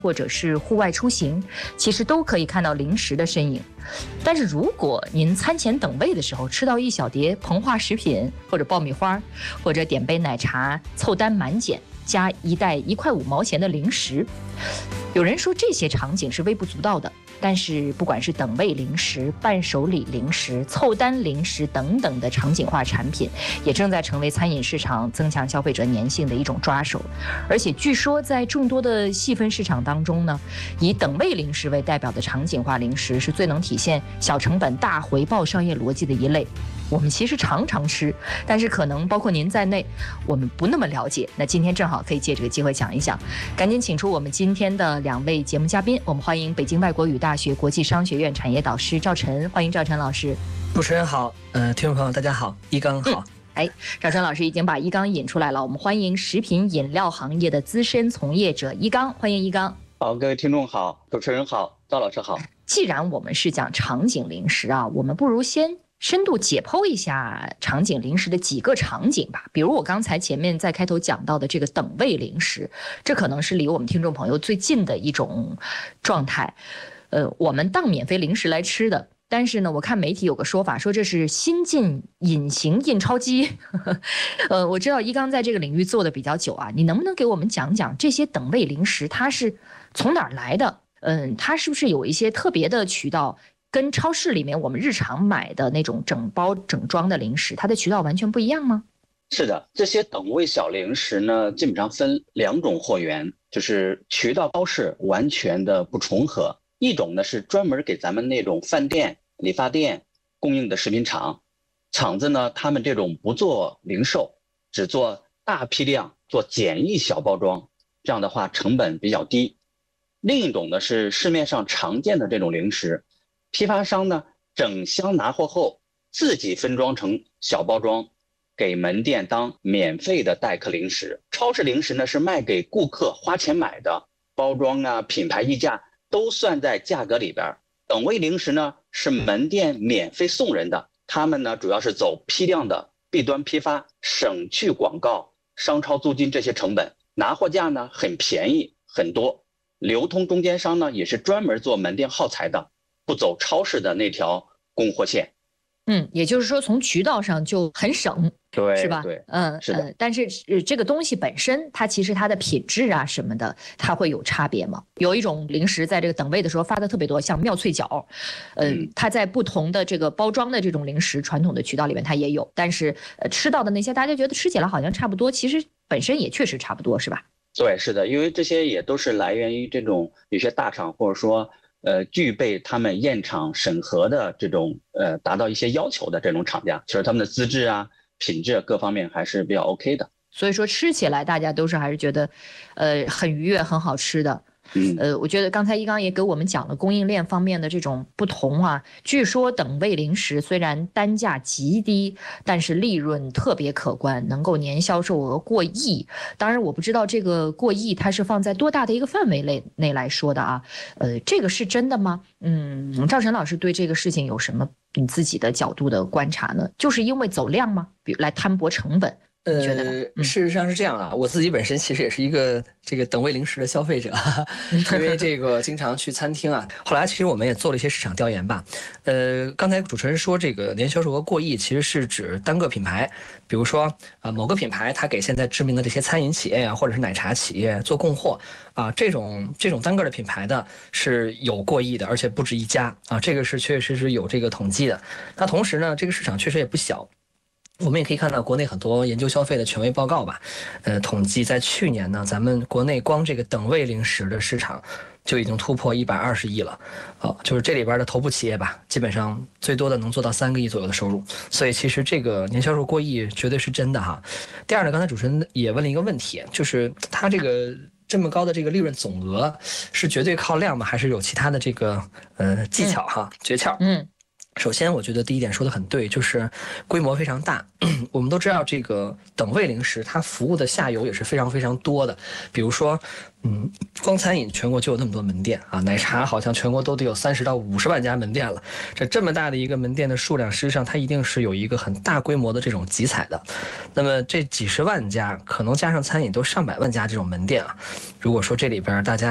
或者是户外出行，其实都可以看到零食的身影。但是如果您餐前等位的时候吃到一小碟膨化食品，或者爆米花，或者点杯奶茶，凑单满减，加一袋1块5毛钱的零食，有人说这些场景是微不足道的。但是不管是等位零食、伴手礼零食、凑单零食等等的场景化产品，也正在成为餐饮市场增强消费者粘性的一种抓手。而且据说在众多的细分市场当中呢，以等位零食为代表的场景化零食是最能体现小成本大回报商业逻辑的一类。我们其实常常吃，但是可能包括您在内，我们不那么了解。那今天正好可以借这个机会讲一讲，赶紧请出我们今天的2位节目嘉宾。我们欢迎北京外国语大学国际商学院产业导师赵晨，欢迎赵晨老师。 主持人好，听众朋友大家好，一刚好。 赵晨老师已经把一刚引出来了，我们欢迎食品饮料行业的资深从业者一刚，欢迎一刚。 好，各位听众好，主持人好，赵老师好。 既然我们是讲场景零食啊，我们不如先深度解剖一下场景零食的几个场景吧。比如我刚才前面在开头讲到的这个等位零食，这可能是离我们听众朋友最近的一种状态。我们当免费零食来吃的，但是呢，我看媒体有个说法，说这是新进隐形印钞机。我知道一刚在这个领域做的比较久啊，你能不能给我们讲讲这些等位零食它是从哪儿来的？它是不是有一些特别的渠道？跟超市里面我们日常买的那种整包整装的零食，它的渠道完全不一样吗？ 是的，这些等位小零食呢，基本上分2种货源，就是渠道超市完全的不重合。一种呢是专门给咱们那种饭店、理发店供应的食品厂子呢，他们这种不做零售，只做大批量、做简易小包装，这样的话成本比较低。另一种呢是市面上常见的这种零食。批发商呢，整箱拿货后自己分装成小包装，给门店当免费的待客零食。超市零食呢是卖给顾客花钱买的，包装啊、品牌溢价都算在价格里边。等位零食呢是门店免费送人的，他们呢主要是走批量的弊端批发，省去广告、商超租金这些成本，拿货价呢很便宜很多。流通中间商呢也是专门做门店耗材的，不走超市的那条供货线。 也就是说从渠道上就很省， 对， 是吧？ 对， 是的。但是这个东西本身它其实它的品质啊什么的，它会有差别吗？有一种零食在这个等位的时候发的特别多，像妙脆角，它在不同的这个包装的这种零食传统的渠道里面它也有，但是吃到的那些大家觉得吃起来好像差不多，其实本身也确实差不多，是吧？ 对，是的，因为这些也都是来源于这种有些大厂或者说具备他们验厂审核的这种达到一些要求的这种厂家，其实他们的资质啊、品质各方面还是比较 OK 的。 所以说吃起来大家都是还是觉得很愉悦、很好吃的。我觉得刚才一刚也给我们讲了供应链方面的这种不同啊。据说等位零食虽然单价极低，但是利润特别可观，能够年销售额过亿。当然我不知道这个过亿它是放在多大的一个范围内来说的啊。这个是真的吗？赵晨老师对这个事情有什么你自己的角度的观察呢？就是因为走量吗？比如来摊薄成本？ 事实上是这样啊，我自己本身其实也是一个这个等位零食的消费者，因为这个经常去餐厅啊。后来其实我们也做了一些市场调研吧。刚才主持人说这个年销售额过亿，其实是指单个品牌，比如说某个品牌它给现在知名的这些餐饮企业啊，或者是奶茶企业做供货啊，这种单个的品牌的是有过亿的，而且不止一家啊，这个是确实是有这个统计的。那同时呢，这个市场确实也不小。我们也可以看到国内很多研究消费的权威报告吧，统计在去年呢，咱们国内光这个等位零食的市场就已经突破120亿了，就是这里边的头部企业吧，基本上最多的能做到3个亿左右的收入，所以其实这个年销售过亿绝对是真的哈。第二呢，刚才主持人也问了一个问题，就是它这个这么高的这个利润总额是绝对靠量吗？还是有其他的这个技巧哈、诀窍？首先我觉得第一点说的很对，就是规模非常大。我们都知道这个等位零食它服务的下游也是非常非常多的，比如说光餐饮全国就有那么多门店啊，奶茶好像全国都得有30到50万家门店了。这么大的一个门店的数量，实际上它一定是有一个很大规模的这种集采的。那么这几十万家，可能加上餐饮都上百万家这种门店啊。如果说这里边大家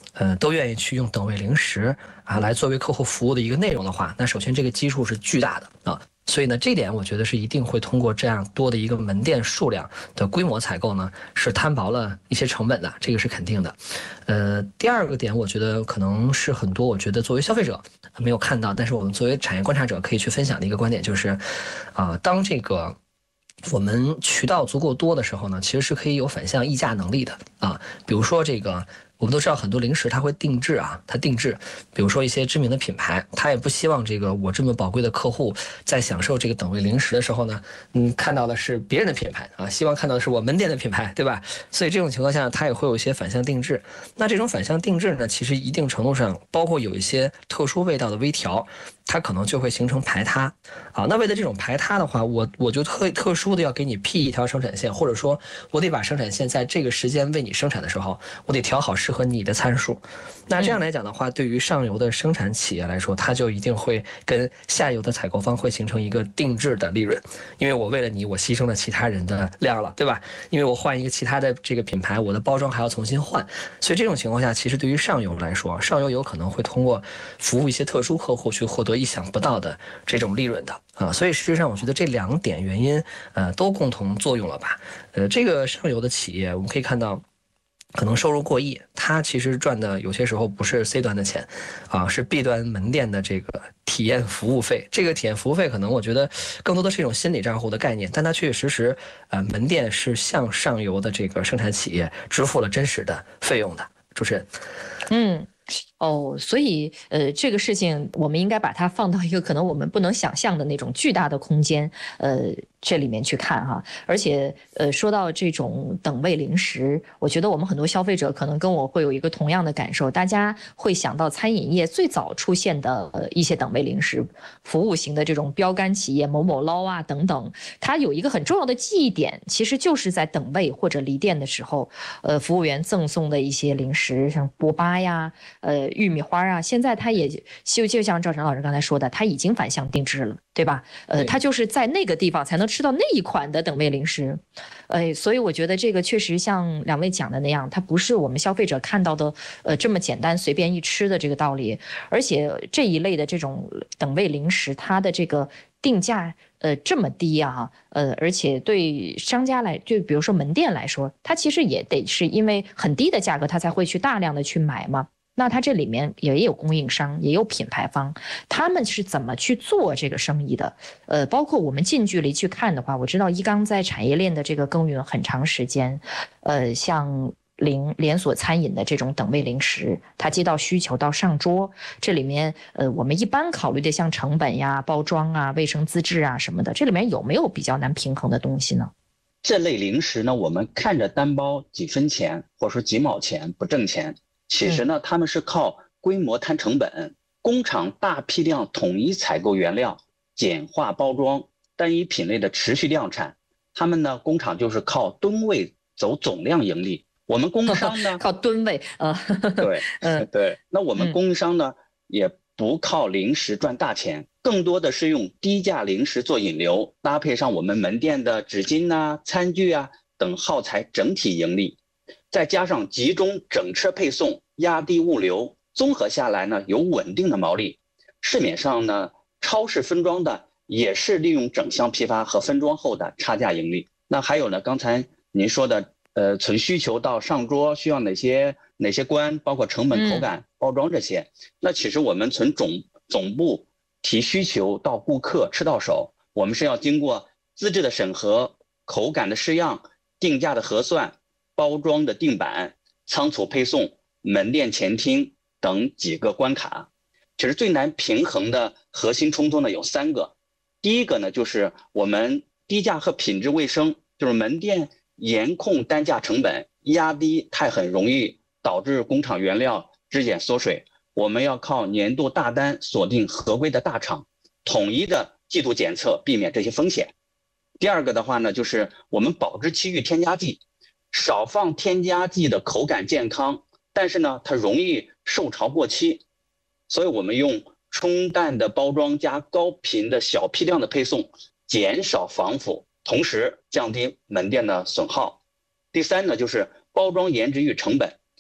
都愿意去用等位零食来作为客户服务的一个内容的话，那首先这个基数是巨大的啊。所以呢，这点我觉得是一定会通过这样多的一个门店数量的规模采购呢，是摊薄了一些成本的，这个是肯定的。第二个点，我觉得可能是很多我觉得作为消费者没有看到，但是我们作为产业观察者可以去分享的一个观点，就是当这个我们渠道足够多的时候呢，其实是可以有反向议价能力的啊。比如说这个。我们都知道很多零食它会定制它定制，比如说一些知名的品牌，它也不希望这个我这么宝贵的客户在享受这个等位零食的时候呢，看到的是别人的品牌希望看到的是我门店的品牌，对吧？所以这种情况下，它也会有一些反向定制。那这种反向定制呢，其实一定程度上包括有一些特殊味道的微调，它可能就会形成排他那为了这种排他的话，我就特殊的要给你辟一条生产线，或者说我得把生产线在这个时间为你生产的时候，我得调好适合你的参数。那这样来讲的话，对于上游的生产企业来说，它就一定会跟下游的采购方会形成一个定制的利润，因为我为了你，我牺牲了其他人的量了，对吧？因为我换一个其他的这个品牌，我的包装还要重新换，所以这种情况下，其实对于上游来说，上游有可能会通过服务一些特殊客户去获得意想不到的这种利润的所以实际上我觉得这两点原因都共同作用了吧。这个上游的企业我们可以看到。可能收入过亿，它其实赚的有些时候不是 C 端的钱，是 B 端门店的这个体验服务费。这个体验服务费可能我觉得更多的是一种心理账户的概念，但它确确实实，门店是向上游的这个生产企业支付了真实的费用的。主持人， 所以这个事情我们应该把它放到一个可能我们不能想象的那种巨大的空间，这里面去看哈。而且说到这种等位零食，我觉得我们很多消费者可能跟我会有一个同样的感受，大家会想到餐饮业最早出现的一些等位零食，服务型的这种标杆企业某某捞等等，它有一个很重要的记忆点，其实就是在等位或者离店的时候，服务员赠送的一些零食，像波巴呀。玉米花现在它也就像赵晨老师刚才说的，它已经反向定制了，对吧？它就是在那个地方才能吃到那一款的等位零食，所以我觉得这个确实像两位讲的那样，它不是我们消费者看到的这么简单随便一吃的这个道理，而且这一类的这种等位零食，它的这个定价这么低而且对商家就比如说门店来说，它其实也得是因为很低的价格，它才会去大量的去买嘛。那它这里面也有供应商，也有品牌方，他们是怎么去做这个生意的？包括我们近距离去看的话，我知道一刚在产业链的这个耕耘很长时间，像连锁餐饮的这种等位零食，它接到需求到上桌，这里面我们一般考虑的像成本呀、包装卫生资质什么的，这里面有没有比较难平衡的东西呢？ 这类零食呢，我们看着单包几分钱或者说几毛钱不挣钱，其实呢，他们是靠规模摊成本，工厂大批量统一采购原料，简化包装，单一品类的持续量产。他们呢，工厂就是靠吨位走总量盈利。我们供应商呢， 靠吨位对，对。那我们供应商呢，也不靠零食赚大钱，更多的是用低价零食做引流，搭配上我们门店的纸巾餐具等耗材，整体盈利。再加上集中整车配送，压低物流，综合下来呢，有稳定的毛利。市面上呢，超市分装的也是利用整箱批发和分装后的差价盈利。那还有呢，刚才您说的，从需求到上桌需要哪些关，包括成本、口感、包装这些。那其实我们从总部提需求到顾客吃到手，我们是要经过资质的审核、口感的试样、定价的核算、包装的定版、仓储配送、门店前厅等几个关卡。其实最难平衡的核心冲突呢有3个。第一个呢就是我们低价和品质卫生，就是门店严控单价成本，压低它很容易导致工厂原料质检缩水。我们要靠年度大单锁定合规的大厂，统一的季度检测，避免这些风险。第二个的话呢，就是我们保质期域添加剂，少放添加剂的口感健康，但是呢它容易受潮过期，所以我们用冲淡的包装加高频的小批量的配送，减少防腐，同时降低门店的损耗。第三呢，就是包装颜值与成本，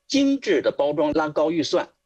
精致的包装拉高预算，